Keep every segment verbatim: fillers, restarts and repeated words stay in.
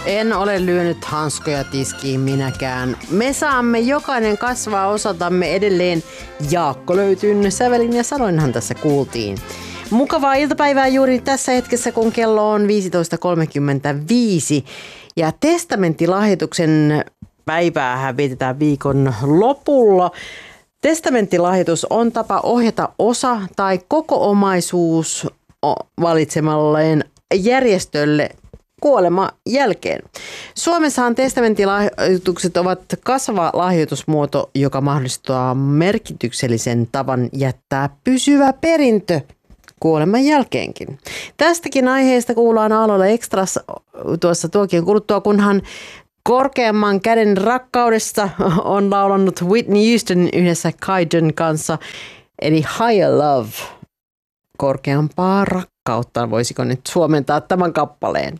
En ole lyönyt hanskoja tiskiin minäkään. Me saamme jokainen kasvaa osatamme edelleen. Jaakko löytyy, sävelin ja sanoinhan tässä kuultiin. Mukavaa iltapäivää juuri tässä hetkessä, kun kello on viisitoista kolmekymmentäviisi. Ja testamenttilahjoituksen päiväähän vietetään viikon lopulla. Testamenttilahjoitus on tapa ohjata osa tai koko omaisuus valitsemalleen järjestölle kuolema jälkeen. Suomessahan testamenttilahjoitukset ovat kasvava lahjoitusmuoto, joka mahdollistaa merkityksellisen tavan jättää pysyvä perintö kuoleman jälkeenkin. Tästäkin aiheesta kuullaan Aalloilla Extrassa tuossa tuokien kuluttua, kunhan Korkeamman käden rakkaudesta on laulanut Whitney Houston yhdessä Kaiden kanssa, eli Higher Love. Korkeampaa rakkautta, voisiko nyt suomentaa tämän kappaleen.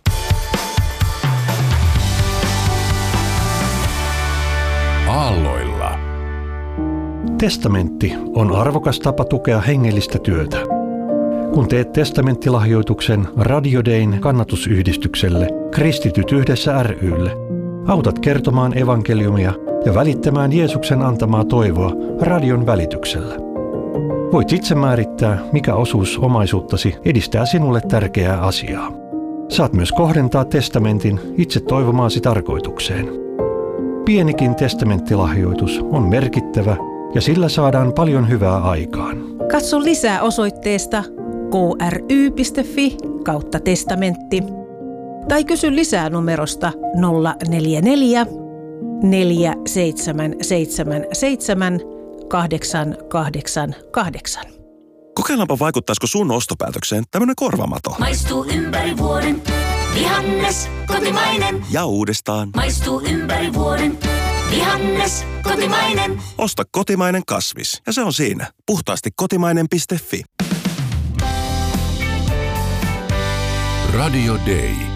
Aalloilla. Testamentti on arvokas tapa tukea hengellistä työtä. Kun teet testamenttilahjoituksen Radio Dayn kannatusyhdistykselle Kristityt yhdessä ry:lle, autat kertomaan evankeliumia ja välittämään Jeesuksen antamaa toivoa radion välityksellä. Voit itse määrittää, mikä osuus omaisuuttasi edistää sinulle tärkeää asiaa. Saat myös kohdentaa testamentin itse toivomaasi tarkoitukseen. Pienikin testamenttilahjoitus on merkittävä ja sillä saadaan paljon hyvää aikaan. Katso lisää osoitteesta kry.fi kautta testamentti. Tai kysy lisää numerosta nolla neljä neljä, neljä seitsemän seitsemän seitsemän, kahdeksan kahdeksan kahdeksan. Kokeillaanpa vaikuttaisiko sun ostopäätökseen tämmönen korvamato. Maistuu ympäri vuoden, vihannes, kotimainen. Ja uudestaan. Maistuu ympäri vuoden, vihannes, kotimainen. Osta kotimainen kasvis ja se on siinä. Puhtaasti kotimainen piste fi. Radio Day.